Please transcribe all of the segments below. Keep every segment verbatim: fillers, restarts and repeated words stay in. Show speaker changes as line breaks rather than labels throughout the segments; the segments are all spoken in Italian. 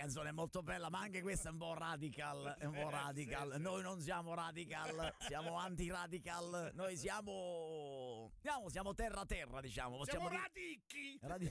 canzone è molto bella, ma anche questa è un po' radical, è un po' radical. Noi non siamo radical, siamo anti-radical, noi siamo siamo, siamo terra terra, diciamo.
Siamo
dire...
radicchi.
Radi...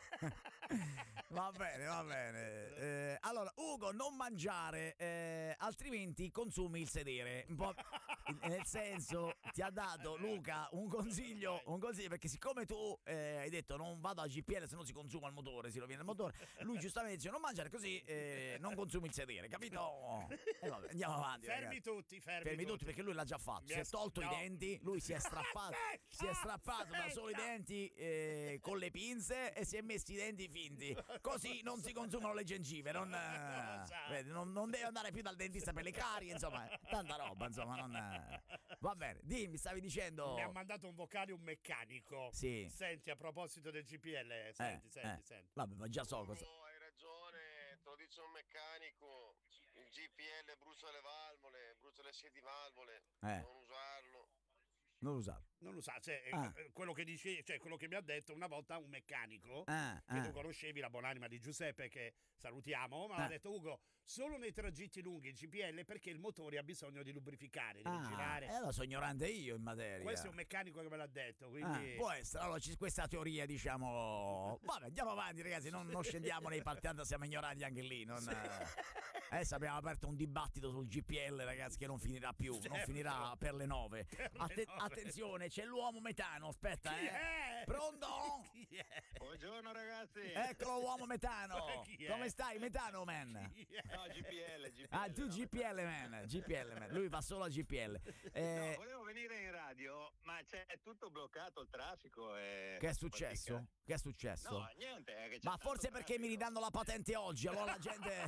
va bene, va bene. Eh, allora, Ugo, non mangiare, eh, altrimenti consumi il sedere. Un po', nel senso, ti ha dato Luca un consiglio, un consiglio perché siccome tu eh, hai detto non vado a G P L se no si consuma il motore, si rovina il motore, lui giustamente dice non mangiare così eh, non consumi il sedere, capito? E vabbè, andiamo avanti,
fermi
ragazzi.
tutti, fermi,
fermi tutti.
tutti
perché lui l'ha già fatto,
Mi
si è
as-
tolto
no.
i denti, lui si è strappato, si è strappato da solo i denti eh, con le pinze e si è messi i denti finti, così non si consumano le gengive, non, eh, vedi, non, non deve andare più dal dentista per le carie, insomma, tanta roba, insomma, non, eh. Va bene, dimmi, stavi dicendo.
Mi ha mandato un vocale un meccanico.
Sì.
Senti, a proposito del G P L, senti,
eh,
senti,
eh.
senti.
Vabbè, ma già so cosa.
No, hai ragione, te lo dice un meccanico, il G P L brucia le valvole, brucia le sedi valvole,
Eh.
non usarlo.
Non lo usare.
Non lo sa, cioè,
Ah.
eh, quello che dici, cioè quello che mi ha detto una volta un meccanico
Ah,
che
ah.
tu conoscevi, la buonanima di Giuseppe, che salutiamo, ma
Ah.
ha detto Ugo, solo nei tragitti lunghi il G P L perché il motore ha bisogno di lubrificare, devi
Ah,
girare.
eh, allora sono ignorante io in materia.
Questo è un meccanico che me l'ha detto,
Ah,
quindi
può essere, allora ci- questa teoria, diciamo. Vabbè, andiamo avanti, ragazzi. Non, non scendiamo nei parti, siamo ignoranti anche lì. Non, eh. Adesso abbiamo aperto un dibattito sul G P L, ragazzi, che non finirà più, non
Certo.
finirà per le nove.
Per le
Atte-
nove.
Attenzione, c'è l'uomo metano. Aspetta,
Chi
eh.
è?
Pronto?
Chi è?
Buongiorno ragazzi.
Eccolo, uomo metano.
Chi è?
Come stai, metano, man?
Chi è?
No, G P L, G P L.
Ah, tu
no.
G P L, man. G P L, man. Lui va solo a G P L. Eh,
No, volevo venire in radio, ma c'è tutto bloccato il traffico. E
che è successo?
fatica.
Che è successo?
No, niente. È che c'è
Ma
tanto
forse perché mi
traffico.
ridanno la patente oggi, allora la gente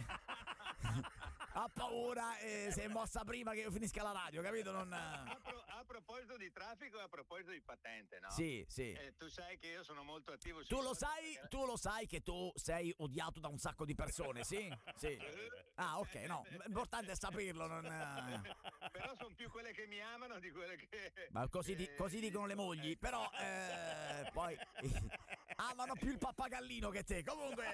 ha paura e si è mossa prima che io finisca la radio, capito? Non...
A, pro- a proposito di traffico e a proposito di patente, no?
Sì, sì.
Eh, tu sai che io sono molto attivo sui
Tu lo
social
sai,
perché-
tu lo sai che tu sei odiato da un sacco di persone, sì? Sì. Ah, ok, no, l'importante è saperlo, non...
Però sono più quelle che mi amano di quelle che...
Ma così, di-
che-
così dicono le mogli, però eh, poi amano più il pappagallino che te. Comunque,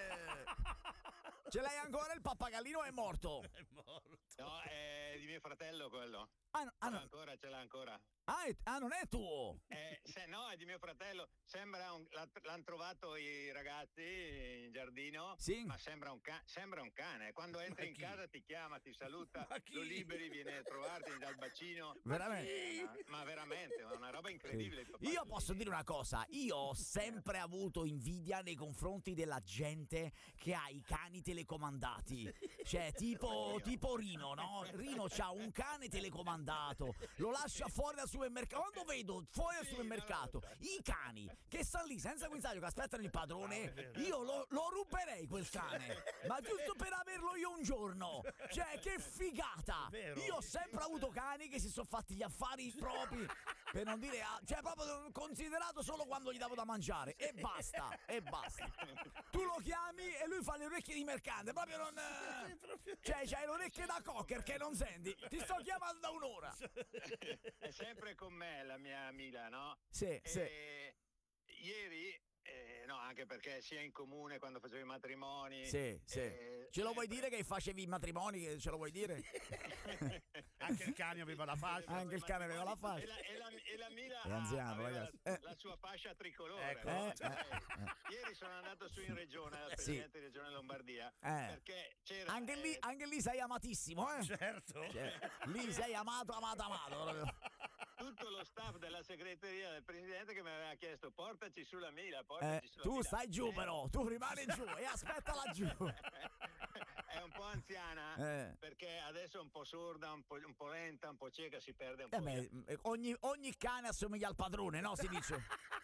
ce l'hai ancora il pappagallino o è morto?
È morto.
No, è di mio fratello quello.
Ah, no, ah,
Ce l'ha
no.
ancora, ce l'ha ancora.
Ah, è- ah, non è tuo.
Eh, se no, è di mio fratello. Sembra un, l'ha- l'hanno trovato i ragazzi in giardino.
Sì.
Ma sembra un, ca- sembra un cane. Quando entri in
chi?
casa ti chiama, ti saluta,
Ma chi?
lo liberi, viene a trovarti dal bacino.
Veramente?
Ma, ma veramente, è una roba incredibile. il papà.
Io posso dire una cosa, io ho sempre avuto invidia nei confronti della gente che ha i cani telecomandati, cioè tipo, tipo Rino, no? Rino c'ha un cane telecomandato, lo lascia fuori dal supermercato, quando vedo fuori dal
Sì,
supermercato
no, no,
i cani che stanno lì senza guinzaglio che aspettano il padrone, io lo, lo ruberei quel cane, ma giusto per averlo io un giorno, cioè che figata,
Vero.
io ho sempre avuto cani che si sono fatti gli affari propri, per non dire, ah, cioè proprio considerato solo quando gli davo da mangiare e basta, e basta. Tu lo chiami e lui fa le orecchie di mercante, proprio non, eh, cioè c'hai le orecchie da cocker che non senti, ti sto chiamando da un'ora.
È sempre con me la mia Mila, no?
Sì, sì.
E ieri, eh, no, anche perché sia in comune quando facevo i matrimoni.
Sì, sì.
eh,
Ce lo vuoi
sempre-
dire che facevi i matrimoni? che Ce lo vuoi dire?
Anche il cane aveva la fascia.
Anche il cane aveva la fascia.
E la, e la, e la Mila
È anziano,
aveva
ragazzi.
La,
Eh.
la sua fascia tricolore.
Ecco.
no?
Eh,
Cioè,
eh,
Ieri sono andato su in regione, dal
Sì.
presidente di regione Lombardia,
Eh.
perché c'era
Anche lì,
eh,
anche lì sei amatissimo, eh?
Certo.
Cioè, lì sei amato, amato, amato. proprio.
tutto lo staff della segreteria del presidente che mi aveva chiesto portaci sulla Mila,
Eh,
portaci sulla
tu
Mila.
stai giù
Eh,
però, tu rimani giù e aspetta laggiù.
è un po' anziana
Eh.
perché adesso è un po' sorda, un po', un po' lenta, un po' cieca, si perde un
Eh
po'.
beh, ogni, ogni cane assomiglia al padrone, no? Si dice.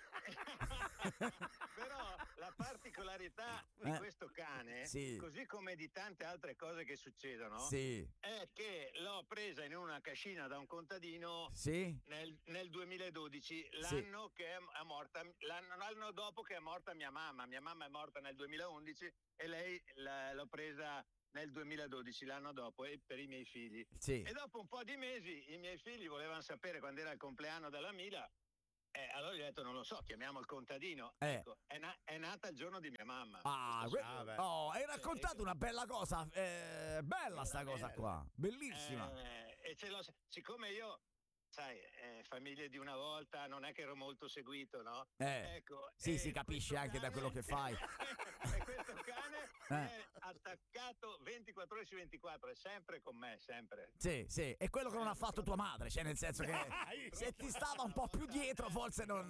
Però la particolarità di
Eh.
questo cane,
Sì.
così come di tante altre cose che succedono,
Sì,
è che l'ho presa in una cascina da un contadino
sì.
nel, nel duemiladodici, l'anno che è, è morta, l'anno, l'anno dopo che è morta mia mamma. Mia mamma è morta nel duemilaundici e lei la- l'ho presa nel duemiladodici, l'anno dopo, e per i miei figli.
Sì.
E dopo un po' di mesi i miei figli volevano sapere quando era il compleanno della Mila Eh, allora gli ho detto, non lo so, chiamiamo il contadino.
Eh.
Ecco, è, na- è nata il giorno di mia mamma.
Ah,
Questo
que-
sì.
Ah, beh.
oh, hai raccontato
ecco.
una bella cosa, eh, bella sta cosa
bella.
qua, bellissima.
Eh, e ce l'ho, siccome io, sai, eh, famiglie di una volta, non è che ero molto seguito, no?
Eh,
Ecco,
sì,
e
si capisce
questo
anche da
cane-
quello che fai.
e questo cane
Eh.
è attaccato ventiquattro ore su ventiquattro, è sempre con me, sempre.
Sì, sì, è quello che non ha fatto tua madre, cioè nel senso che
Dai!
se ti stava un po' più dietro forse non...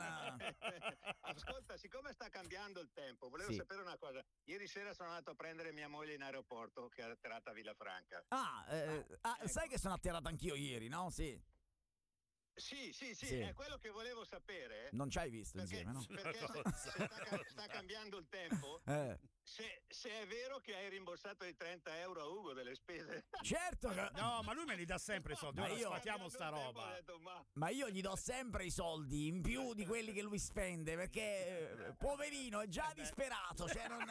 Ascolta, siccome sta cambiando il tempo, volevo
Sì.
sapere una cosa. Ieri sera sono andato a prendere mia moglie in aeroporto, che è atterrata a Villafranca.
Ah, eh, ah,
ecco.
sai che sono atterrato anch'io ieri, no? Sì,
Sì, sì, sì,
Sì.
è quello che volevo sapere.
non ci hai visto
Perché,
insieme, no?
perché se, se sta, ca- sta cambiando il tempo,
Eh,
se, se è vero che hai rimborsato i trenta euro a Ugo delle spese.
certo che...
No, ma lui me li dà sempre i soldi.
Ma
Ora
io-
sfatiamo sta
Cambiando il tempo,
roba.
ho detto, ma
Ma io gli do sempre i soldi in più di quelli che lui spende perché eh, poverino è già disperato, cioè non...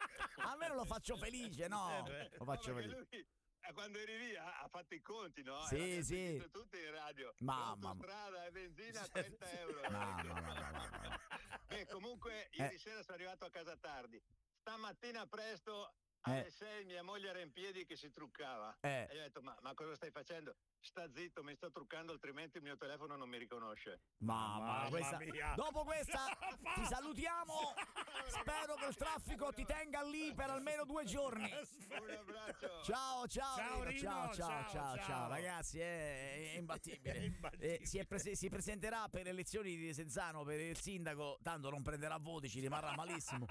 a me non lo faccio felice, no?
Eh, beh.
Lo faccio
no, perché
felice.
lui eh, quando eri via ha fatto i conti, no?
Sì,
E l'abbiamo
sì.
sentito tutti in radio.
Mamma-
Autostrada e benzina trenta euro.
Mamma, mamma, mamma, mamma.
Beh, comunque ieri
Eh.
sera sono arrivato a casa tardi. Stamattina presto
Eh.
alle sei mia moglie era in piedi che si truccava.
Eh.
E gli ho detto, ma, ma cosa stai facendo? Sta zitto, mi sto truccando, altrimenti il mio telefono non mi riconosce.
Mamma,
Mamma
questa...
mia.
Dopo questa ti salutiamo. Spero che il traffico ti tenga lì per almeno due giorni.
Un abbraccio.
Ciao, ciao,
Ciao,
Rino,
Rino,
ciao, ciao,
ciao,
ciao, ciao,
ciao.
ragazzi, è, è imbattibile.
È imbattibile.
Eh, si, è prese- si presenterà per le elezioni di Desenzano per il sindaco, tanto non prenderà voti, ci rimarrà malissimo.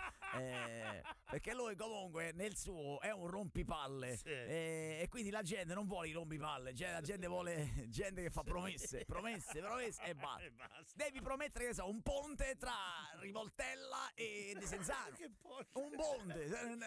Eh, perché lui comunque nel suo è un rompipalle.
Sì.
Eh, e quindi la gente non vuole i rompipalle, cioè la gente vuole gente che fa promesse, promesse, promesse e basta.
E basta.
Devi promettere che so, un ponte tra Rivoltella e Desenzano.
Che poi-
Un ponte,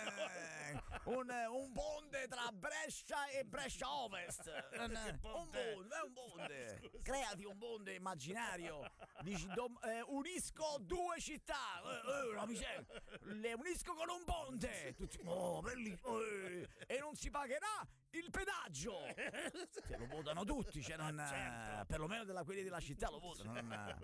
eh, un, un ponte tra Brescia e Brescia Ovest. Un, un
ponte?
ponte, è un ponte. Creati un ponte immaginario. Dici, dom- eh, unisco due città. Eh, eh, una miseria. Le unisco con un ponte. Tutti, oh, bellissimo. eh, e non si pagherà il pedaggio. Cioè, lo votano tutti, cioè non,
Certo.
perlomeno della quelli della città lo votano. Non,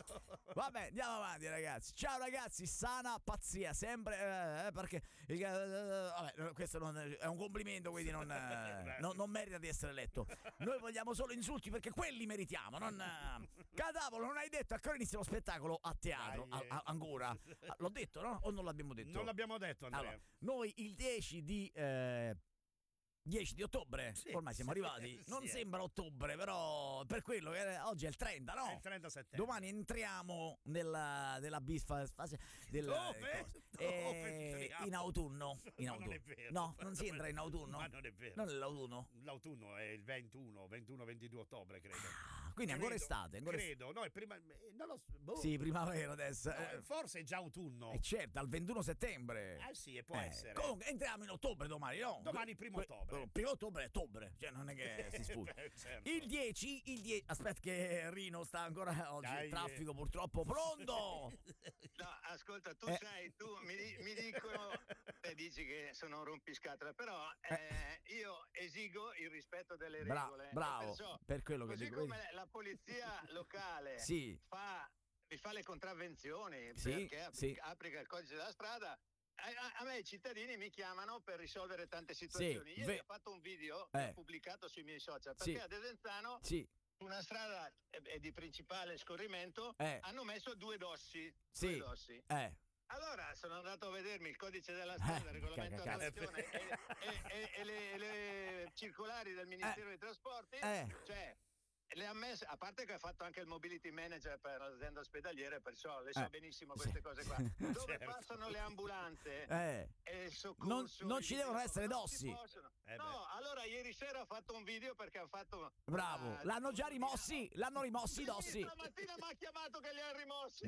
vabbè, andiamo avanti, ragazzi. Ciao, ragazzi, sana pazzia, sempre eh, eh, perché eh, vabbè, questo non è, è un complimento, quindi non, eh, non, non merita di essere letto. Noi vogliamo solo insulti perché quelli meritiamo. Non, eh. Cadavolo, non hai detto a che ora inizia lo spettacolo a teatro?
Dai,
A- a- ancora? L'ho detto, no? O non l'abbiamo detto?
Non l'abbiamo detto, Andrea.
Allora, noi il dieci di eh, dieci di ottobre,
Sì,
ormai siamo
sì,
arrivati.
sì,
Non
eh.
sembra ottobre, però per quello che era- oggi è il trenta, no?
È il trenta settembre.
Domani entriamo nella, nella biffa fase del,
Dove?
cosa.
Dove
Eh,
entriamo?
in autunno. In
Ma
autunno.
non è vero.
No, non si entra in autunno.
Ma non è vero.
Non nell'autunno.
L'autunno è il ventuno, ventuno ventidue ottobre, credo.
Ah, quindi ancora
Credo,
estate. Ancora est-
Credo, no, è prima. eh, Non lo so. boh.
Sì, primavera adesso.
No,
eh,
forse è già autunno.
eh, certo, al ventuno settembre.
Ah, sì, può
Eh,
essere.
Comunque entriamo in ottobre domani, no?
Domani primo
Que-
ottobre.
Primo ottobre è ottobre, cioè non è che si sputa.
Beh, certo.
Il dieci, il dieci, aspetta che Rino sta ancora oggi,
Dai,
il traffico purtroppo pronto.
No, ascolta, tu
Eh.
sai, tu mi, di- mi dicono e dici che sono un rompiscatole, però eh, io esigo il rispetto delle
Bra-
regole. e
bravo,
perciò,
per quello che
così
dico. vedi?
come la polizia locale
Sì,
fa, mi fa le contravvenzioni
Sì,
perché
sì.
applica il codice della strada, a, a- a me i cittadini mi chiamano per risolvere tante situazioni. Ieri
ve-
ho fatto un video
Eh.
che ho pubblicato sui miei social
Sì.
perché a Desenzano,
sì,
su una strada eh, eh, di principale scorrimento,
eh,
hanno messo due dossi.
Sì.
Due dossi.
eh.
Allora sono andato a vedermi il codice della strada,
Eh,
il regolamento
cazzo.
d'azione e, e- e- e le, le circolari del Ministero dei Trasporti,
Eh.
cioè le ha messe, a parte che ha fatto anche il mobility manager per l'azienda ospedaliera, perciò le so
Eh,
benissimo
sì.
queste cose qua. Dove
Certo.
passano le ambulanze
Eh.
e il soccorso,
Non- non
i
ci devono
vigili
essere
non si
dossi.
possono.
Eh,
no, allora ieri sera ho fatto un video perché ha fatto
Bravo,
una-
l'hanno già rimossi, l'hanno rimossi i
Sì,
dossi.
stamattina mi ha chiamato che li ha rimossi.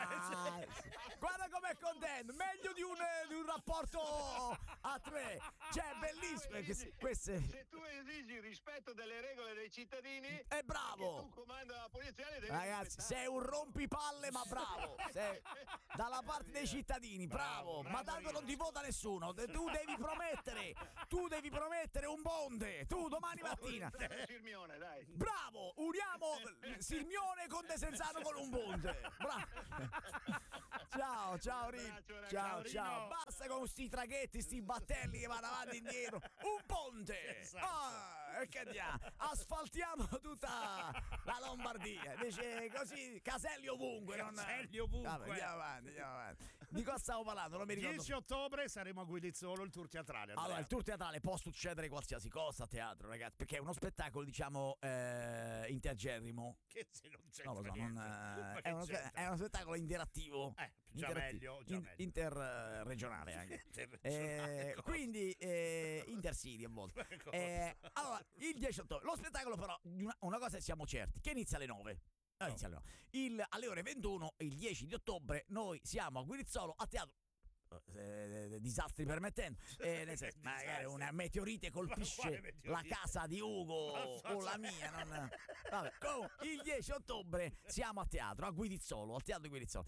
Ma guarda com'è contento, meglio di un, di un rapporto a tre. Cioè, bellissimo.
Allora,
Queste,
esigi-
queste-
Se tu esigi il rispetto delle regole dei cittadini,
È
che tu
bravo.
comanda la polizia, le devi
Ragazzi,
rispettare.
sei un rompipalle, ma bravo. Sei dalla parte dei cittadini, bravo.
Bravo,
Ma
bravo
tanto non
Rino.
ti vota nessuno. Tu devi promettere, tu devi promettere mettere un ponte, tu domani mattina.
Sirmione, dai.
Bravo, uniamo Sirmione con Desenzano con un ponte. Bravo. Ciao, ciao Rino. Ciao, ciao. Basta con sti traghetti, sti battelli che vanno avanti e indietro. Un ponte.
Esatto.
Ah, e che andiamo? Asfaltiamo tutta la Lombardia. Invece così caselli ovunque. Non...
Caselli ovunque.
Vabbè, andiamo avanti, andiamo avanti. Di cosa stavo parlando? Non mi ricordo.
dieci ottobre saremo a Guidizzolo, il tour teatrale. Andrea.
Allora, il tour teatrale può succedere qualsiasi cosa a teatro, ragazzi, perché è uno spettacolo, diciamo, eh, intergerrimo.
Che se non c'è
No, lo so, non,
Ma
eh,
che
è, uno,
c'entra?
è uno spettacolo interattivo.
Eh, già
interattivo,
meglio, già
in-
meglio.
interregionale anche.
Interregionale,
Eh,
cosa?
quindi eh, intercity a volte.
Cosa?
Eh, allora, il dieci ottobre, lo spettacolo però, di una, una cosa siamo certi, che inizia alle nove. Eh,
Oh.
inizia alle nove. Il, alle ore ventuno, il dieci di ottobre, noi siamo a Guirizzolo a teatro. Eh, disastri permettendo, eh, nel senso, magari una meteorite
Ma quale
colpisce
meteorite?
la casa di Ugo
Ma
o la mia. Non... Vabbè, comunque, il dieci ottobre siamo a teatro a Guidizzolo, al teatro di Guidizzolo.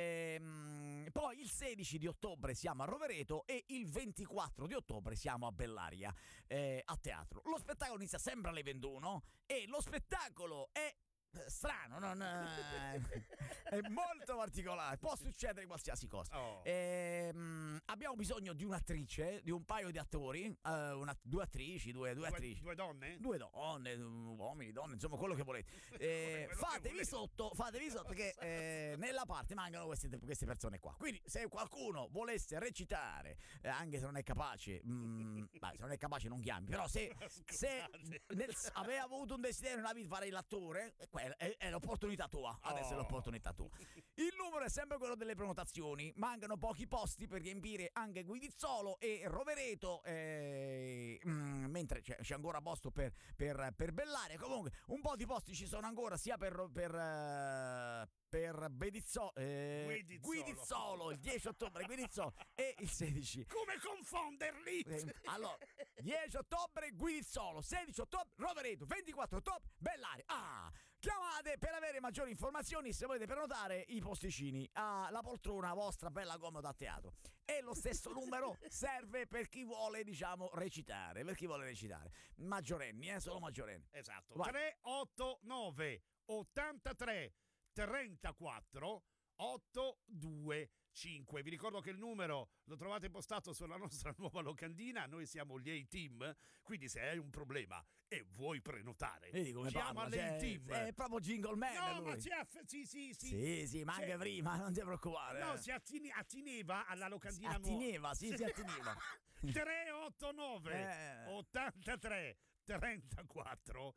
Ehm, poi il sedici di ottobre siamo a Rovereto e il ventiquattro di ottobre siamo a Bellaria eh, a teatro. Lo spettacolo inizia sempre alle ventuno e lo spettacolo è strano, non, eh, è molto particolare, può succedere qualsiasi cosa.
Oh.
Ehm, abbiamo bisogno di un'attrice, di un paio di attori, eh, una- due attrici, due, due
Due,
attrici.
due donne?
Due donne, uomini, donne, insomma quello che volete. Eh,
Quello che
fatevi
volete.
sotto, fatevi sotto che eh, nella parte mancano queste, queste persone qua. Quindi se qualcuno volesse recitare, eh, anche se non è capace, mm, beh, se non è capace non chiami, però se, se
Scusate.
nel- aveva avuto un desiderio nella vita di fare l'attore, eh, quella è, è l'opportunità tua. Adesso è
Oh.
l'opportunità tua. Il numero è sempre quello delle prenotazioni. Mancano pochi posti per riempire anche Guidizzolo e Rovereto. eh, mm, mentre c'è, c'è ancora posto per, per, per Bellaria. Comunque, un po' di posti ci sono ancora sia per. per eh, per Bedizzo- eh,
Guidizzolo.
Guidizzolo il dieci ottobre Guidizzolo e il sedici.
Come confonderli?
Eh, allora, dieci ottobre Guidizzolo, sedici ottobre Rovereto, ventiquattro ottobre Bellaria. Ah, chiamate per avere maggiori informazioni se volete prenotare i posticini alla poltrona vostra bella comoda a teatro. E lo stesso numero serve per chi vuole, diciamo, recitare, per chi vuole recitare. Maggiorenni, eh, solo maggiorenni.
Esatto.
Vai.
tre otto nove ottantatré trentaquattro ottocentoventicinque. Vi ricordo che il numero lo trovate postato sulla nostra nuova locandina. Noi siamo gli A-Team, quindi se hai un problema e vuoi prenotare,
Vedi come
chiama
parla, cioè,
l'A-Team.
è proprio Jingle Man
No,
lui.
ma si aff- sì, sì, sì.
Sì, sì, ma
Cioè-
anche prima, non ti preoccupare.
No,
eh.
si attine- attineva alla locandina nuova.
Attineva, sì, si attineva.
tre otto nove
Eh.
ottantatré trentaquattro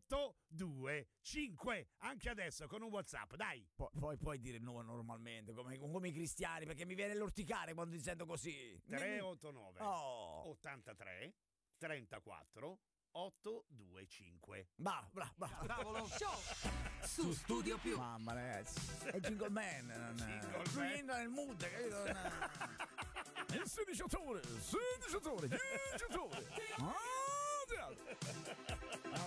ottocentoventicinque. Anche adesso con un WhatsApp, dai.
Poi, poi puoi dire no normalmente, come, come i cristiani, perché mi viene l'orticare quando ti sento così.
tre otto nove
Oh,
ottantatré trentaquattro ottocentoventicinque.
bravo, bravo, bravo.
Tavolo Show su Studio Più.
Mamma ragazzi, è Jingle Man. Non,
Jingle
lui
Man.
entra nel mood, capito? Non- Il sedici ottobre, sedici ottobre, dieci ottobre. Ah, teatro.